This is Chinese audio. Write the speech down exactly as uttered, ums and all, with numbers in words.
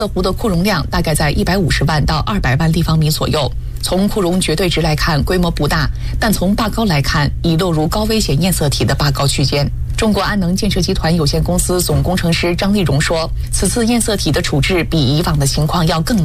湖的库容量大概在一百五十万到二百万立方米左右。从库容绝对值来看，规模不大，但从坝高来看，已落入高危险堰塞体的坝高区间。中国安能建设集团有限公司总工程师张立荣说，此次堰塞体的处置比以往的情况要更